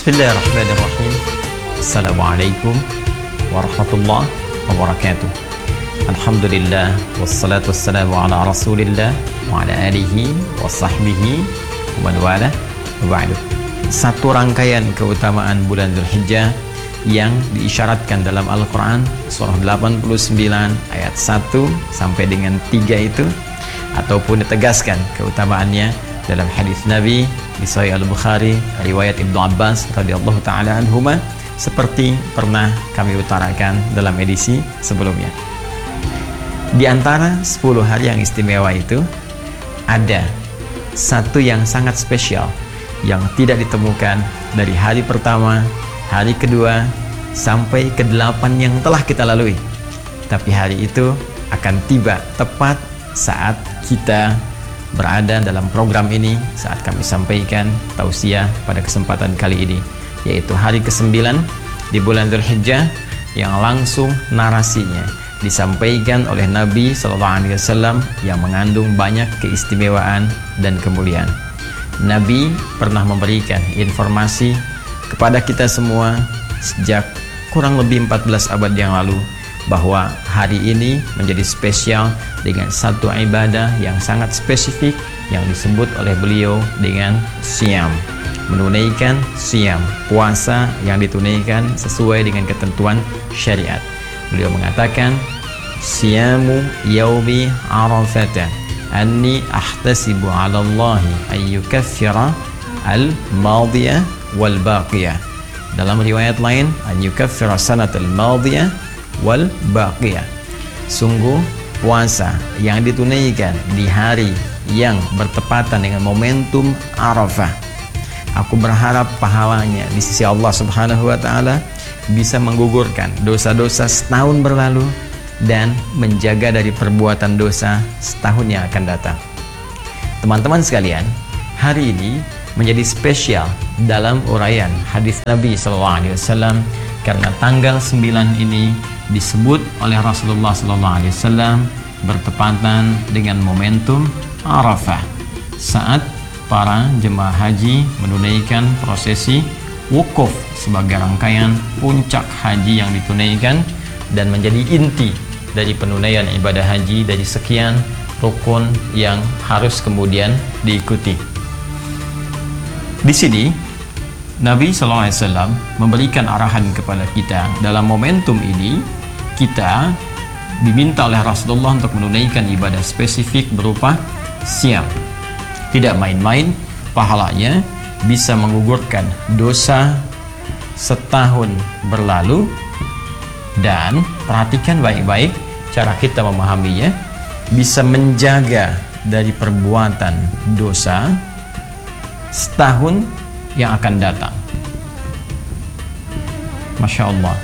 Bismillahirrahmanirrahim. Assalamualaikum warahmatullahi wabarakatuh. Alhamdulillah wassalatu wassalamu ala rasulillah wa ala alihi wa sahbihi wa man wala wa ba'du. Satu rangkaian keutamaan bulan Dzulhijjah yang diisyaratkan dalam Al-Quran surah 89 ayat 1 sampai dengan 3 itu, ataupun ditegaskan keutamaannya dalam hadis Nabi di Sahih Al-Bukhari riwayat Ibnu Abbas radhiyallahu taala anhuma, seperti pernah kami utarakan dalam edisi sebelumnya. Di antara 10 hari yang istimewa itu ada satu yang sangat spesial yang tidak ditemukan dari hari pertama, hari kedua sampai ke-8 yang telah kita lalui. Tapi hari itu akan tiba tepat saat kita berada dalam program ini, saat kami sampaikan tausiah pada kesempatan kali ini, yaitu hari ke-9 di bulan Dzulhijjah, yang langsung narasinya disampaikan oleh Nabi SAW yang mengandung banyak keistimewaan dan kemuliaan. Nabi pernah memberikan informasi kepada kita semua sejak kurang lebih 14 abad yang lalu bahwa hari ini menjadi spesial dengan satu ibadah yang sangat spesifik yang disebut oleh beliau dengan siyam, menunaikan siyam, puasa yang ditunaikan sesuai dengan ketentuan syariat. Beliau mengatakan, siyamu yaumi arafata anni ahtasibu 'ala Allahi an yukaffira al-madiyah wal baqiyah. Dalam riwayat lain, an yukaffira sanatal madiyah wal baqiyah. Sungguh puasa yang ditunaikan di hari yang bertepatan dengan momentum Arafah, aku berharap pahalanya di sisi Allah Subhanahu wa taala bisa menggugurkan dosa-dosa setahun berlalu dan menjaga dari perbuatan dosa setahun yang akan datang. Teman-teman sekalian, hari ini menjadi spesial dalam uraian hadis Nabi SAW karena tanggal 9 ini disebut oleh Rasulullah SAW bertepatan dengan momentum Arafah, saat para jemaah haji menunaikan prosesi wukuf sebagai rangkaian puncak haji yang ditunaikan dan menjadi inti dari penunaian ibadah haji dari sekian rukun yang harus kemudian diikuti. Di sini Nabi SAW memberikan arahan kepada kita. Dalam momentum ini kita diminta oleh Rasulullah untuk menunaikan ibadah spesifik berupa siyam. Tidak main-main, pahalanya bisa menggugurkan dosa setahun berlalu. Dan perhatikan baik-baik cara kita memahaminya, bisa menjaga dari perbuatan dosa setahun yang akan datang. Masya Allah.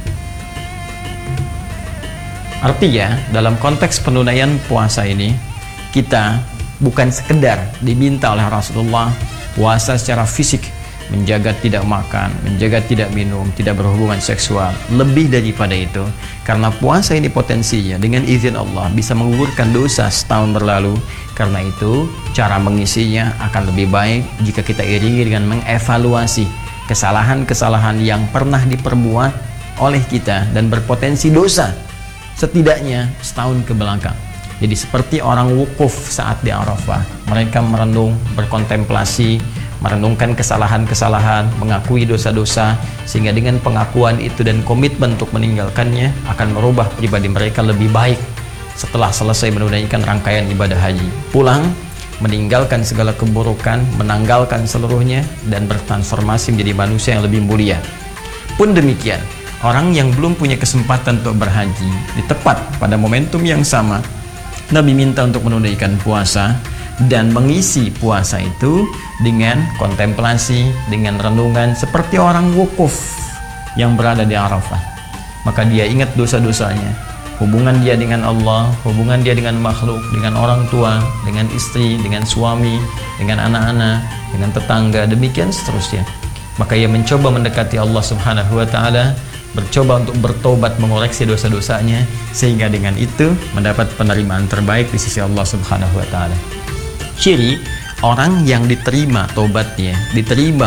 Artinya dalam konteks penunaian puasa ini, kita bukan sekedar diminta oleh Rasulullah puasa secara fisik, menjaga tidak makan, menjaga tidak minum, tidak berhubungan seksual. Lebih daripada itu, karena puasa ini potensinya dengan izin Allah bisa menggugurkan dosa setahun berlalu. Karena itu cara mengisinya akan lebih baik jika kita iringi dengan mengevaluasi kesalahan-kesalahan yang pernah diperbuat oleh kita dan berpotensi dosa setidaknya setahun ke belakang. Jadi seperti orang wukuf saat di Arafah, mereka merenung, berkontemplasi, merenungkan kesalahan-kesalahan, mengakui dosa-dosa, sehingga dengan pengakuan itu dan komitmen untuk meninggalkannya akan merubah pribadi mereka lebih baik setelah selesai menunaikan rangkaian ibadah haji. Pulang, meninggalkan segala keburukan, menanggalkan seluruhnya, dan bertransformasi menjadi manusia yang lebih mulia. Pun demikian, orang yang belum punya kesempatan untuk berhaji, di tepat pada momentum yang sama, Nabi minta untuk menunaikan puasa dan mengisi puasa itu dengan kontemplasi, dengan renungan seperti orang wukuf yang berada di Arafah. Maka dia ingat dosa-dosanya, hubungan dia dengan Allah, hubungan dia dengan makhluk, dengan orang tua, dengan istri, dengan suami, dengan anak-anak, dengan tetangga, demikian seterusnya. Maka ia mencoba mendekati Allah Subhanahu wa taala, bercoba untuk bertobat, mengoreksi dosa-dosanya, sehingga dengan itu mendapat penerimaan terbaik di sisi Allah Subhanahu wa taala. Ciri orang yang diterima tobatnya, diterima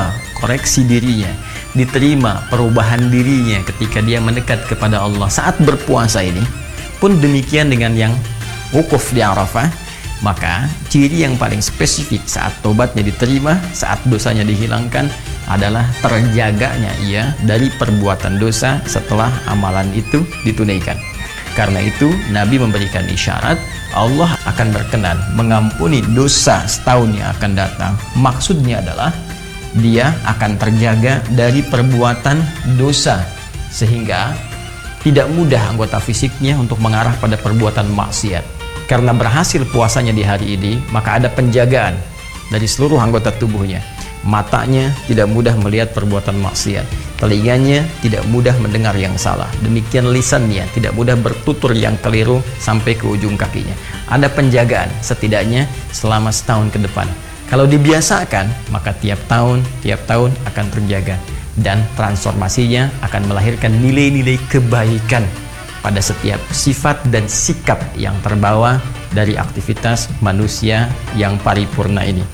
koreksi dirinya, diterima perubahan dirinya ketika dia mendekat kepada Allah saat berpuasa ini. Pun demikian dengan yang wukuf di Arafah, maka ciri yang paling spesifik saat tobatnya diterima, saat dosanya dihilangkan adalah terjaganya ia dari perbuatan dosa setelah amalan itu ditunaikan. Karena itu Nabi memberikan isyarat Allah akan berkenan mengampuni dosa setahun yang akan datang. Maksudnya adalah dia akan terjaga dari perbuatan dosa sehingga tidak mudah anggota fisiknya untuk mengarah pada perbuatan maksiat. Karena berhasil puasanya di hari ini, maka ada penjagaan dari seluruh anggota tubuhnya. Matanya tidak mudah melihat perbuatan maksiat, telinganya tidak mudah mendengar yang salah, demikian lisannya tidak mudah bertutur yang keliru sampai ke ujung kakinya. Ada penjagaan setidaknya selama setahun ke depan. Kalau dibiasakan, maka tiap tahun akan terjaga, dan transformasinya akan melahirkan nilai-nilai kebaikan pada setiap sifat dan sikap yang terbawa dari aktivitas manusia yang paripurna ini.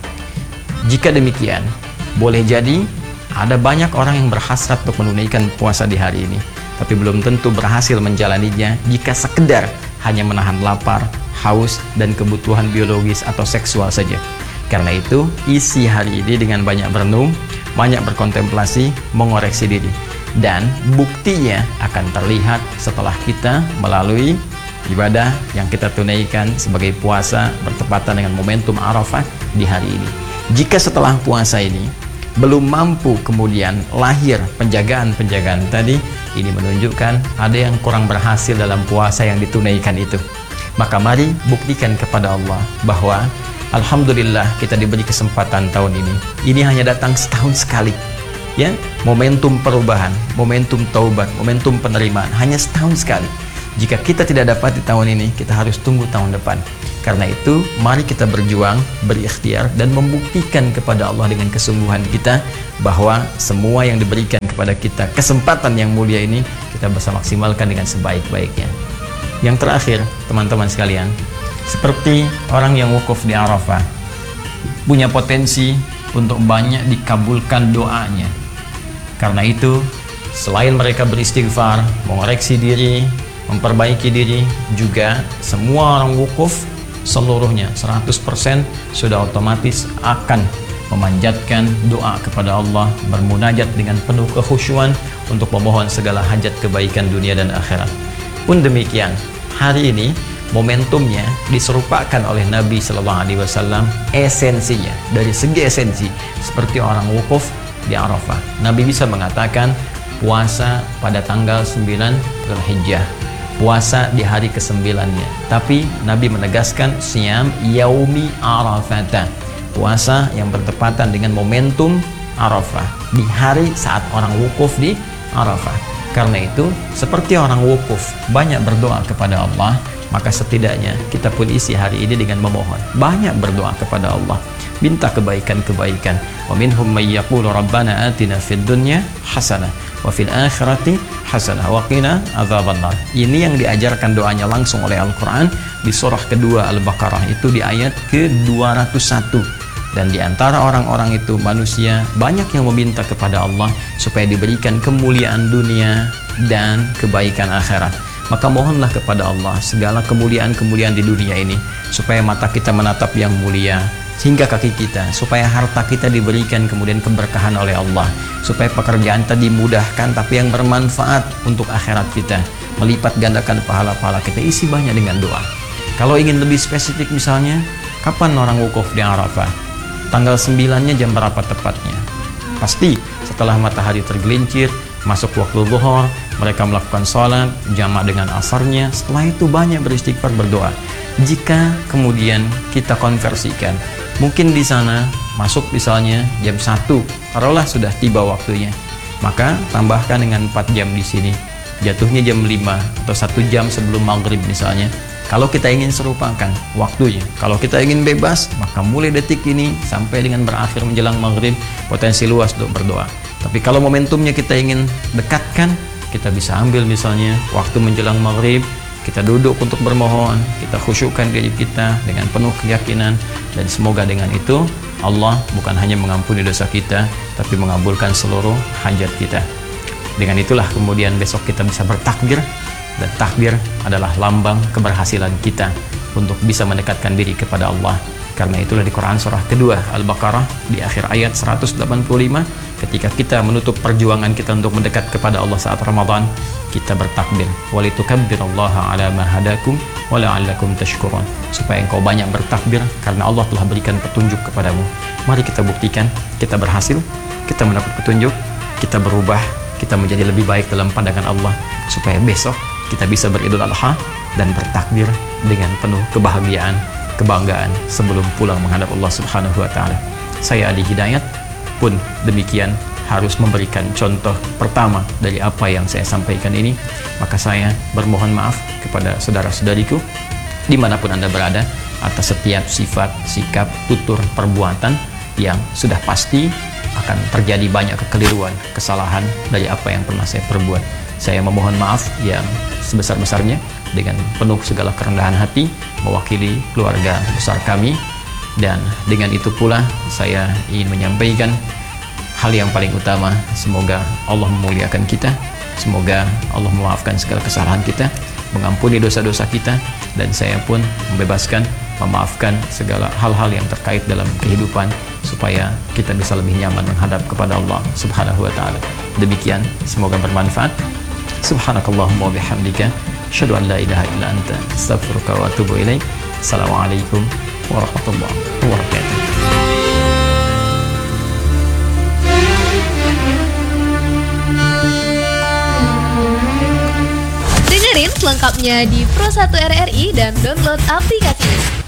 Jika demikian, boleh jadi ada banyak orang yang berhasrat untuk menunaikan puasa di hari ini, tapi belum tentu berhasil menjalaninya jika sekedar hanya menahan lapar, haus, dan kebutuhan biologis atau seksual saja. Karena itu, isi hari ini dengan banyak berenung, banyak berkontemplasi, mengoreksi diri. Dan buktinya akan terlihat setelah kita melalui ibadah yang kita tunaikan sebagai puasa bertepatan dengan momentum Arafah di hari ini. Jika setelah puasa ini belum mampu kemudian lahir penjagaan-penjagaan tadi, ini menunjukkan ada yang kurang berhasil dalam puasa yang ditunaikan itu. Maka mari buktikan kepada Allah bahwa alhamdulillah kita diberi kesempatan tahun ini. Ini hanya datang setahun sekali. Ya, momentum perubahan, momentum taubat, momentum penerimaan hanya setahun sekali. Jika kita tidak dapat di tahun ini, kita harus tunggu tahun depan. Karena itu, mari kita berjuang, berikhtiar, dan membuktikan kepada Allah dengan kesungguhan kita bahwa semua yang diberikan kepada kita, kesempatan yang mulia ini, kita bisa maksimalkan dengan sebaik-baiknya. Yang terakhir, teman-teman sekalian, seperti orang yang wukuf di Arafah, punya potensi untuk banyak dikabulkan doanya. Karena itu, selain mereka beristighfar, mengoreksi diri, memperbaiki diri, juga semua orang wukuf seluruhnya 100% sudah otomatis akan memanjatkan doa kepada Allah, bermunajat dengan penuh kekhusyuan untuk memohon segala hajat kebaikan dunia dan akhirat. Pun demikian, hari ini momentumnya diserupakan oleh Nabi Shallallahu Alaihi Wasallam, esensinya dari segi esensi seperti orang wukuf di Arafah. Nabi bisa mengatakan puasa pada tanggal 9 Dzulhijjah, puasa di hari ke-9-nya. Tapi Nabi menegaskan siyam yaumi Arafata, puasa yang bertepatan dengan momentum Arafah, di hari saat orang wukuf di Arafah. Karena itu, seperti orang wukuf banyak berdoa kepada Allah, maka setidaknya kita pun isi hari ini dengan memohon, banyak berdoa kepada Allah, minta kebaikan-kebaikan. Wa minhum may yaqulu rabbana atina fid dunya hasanah wa fil akhirati hasanah wa qina adzabannar. Ini yang diajarkan doanya langsung oleh Al-Qur'an di surah kedua Al-Baqarah, itu di ayat ke-201. Dan di antara orang-orang itu manusia banyak yang meminta kepada Allah supaya diberikan kemuliaan dunia dan kebaikan akhirat. Maka mohonlah kepada Allah segala kemuliaan-kemuliaan di dunia ini, supaya mata kita menatap yang mulia, hingga kaki kita, supaya harta kita diberikan kemudian keberkahan oleh Allah, supaya pekerjaan tadi dimudahkan tapi yang bermanfaat untuk akhirat kita, melipat gandakan pahala-pahala kita. Isi banyak dengan doa. Kalau ingin lebih spesifik misalnya, kapan orang wukuf di Arafah? Tanggal 9-nya jam berapa tepatnya? Pasti setelah matahari tergelincir, masuk waktu zuhur, mereka melakukan sholat jamaah dengan asarnya. Setelah itu banyak beristighfar, berdoa. Jika kemudian kita konversikan, mungkin di sana masuk misalnya jam 1, taruhlah sudah tiba waktunya, maka tambahkan dengan 4 jam di sini, jatuhnya jam 5 atau 1 jam sebelum maghrib misalnya. Kalau kita ingin serupakan waktunya, kalau kita ingin bebas, maka mulai detik ini sampai dengan berakhir menjelang maghrib, potensi luas untuk berdoa. Tapi kalau momentumnya kita ingin dekatkan, kita bisa ambil misalnya waktu menjelang maghrib, kita duduk untuk bermohon, kita khusyukkan diri kita dengan penuh keyakinan, dan semoga dengan itu Allah bukan hanya mengampuni dosa kita, tapi mengabulkan seluruh hajat kita. Dengan itulah kemudian besok kita bisa bertakbir, dan takbir adalah lambang keberhasilan kita untuk bisa mendekatkan diri kepada Allah. Karena itulah di Quran surah kedua Al-Baqarah di akhir ayat 185, ketika kita menutup perjuangan kita untuk mendekat kepada Allah saat Ramadan, kita bertakbir, walitukabbirallaha ala ma hadakum wa la'allakum tashkurun, supaya engkau banyak bertakbir karena Allah telah berikan petunjuk kepadamu. Mari kita buktikan, kita berhasil, kita mendapat petunjuk, kita berubah, kita menjadi lebih baik dalam pandangan Allah, supaya besok kita bisa beridul adha dan bertakbir dengan penuh kebahagiaan, kebanggaan sebelum pulang menghadap Allah Subhanahu wa taala. Saya Adi Hidayat pun demikian harus memberikan contoh pertama dari apa yang saya sampaikan ini. Maka saya bermohon maaf kepada saudara-saudariku dimanapun Anda berada atas setiap sifat, sikap, tutur, perbuatan yang sudah pasti akan terjadi banyak kekeliruan, kesalahan dari apa yang pernah saya perbuat. Saya memohon maaf yang sebesar-besarnya dengan penuh segala kerendahan hati mewakili keluarga besar kami, dan dengan itu pula saya ingin menyampaikan hal yang paling utama, semoga Allah memuliakan kita, semoga Allah memaafkan segala kesalahan kita, mengampuni dosa-dosa kita, dan saya pun membebaskan, memaafkan segala hal-hal yang terkait dalam kehidupan, supaya kita bisa lebih nyaman menghadap kepada Allah Subhanahu wa taala. Demikian, semoga bermanfaat. Subhanakallahumma wa bihamdika, asyhadu an la ilaha illa anta, astaghfiruka wa atubu ilaik. Assalamualaikum warahmatullahi wabarakatuh. Dengerin selengkapnya di Pro1 RRI dan download aplikasinya.